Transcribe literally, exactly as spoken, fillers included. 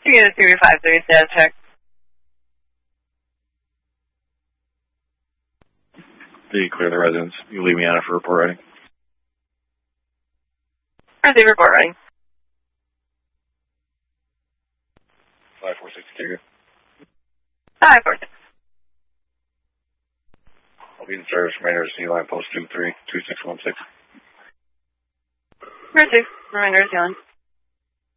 You get a three five three status check. Do you clear the residence? You leave me on it for report writing. Receive report writing. five four six, take it. five four six. I'll be in service, remainder C line post two three two six one six. Receive, remainder C line.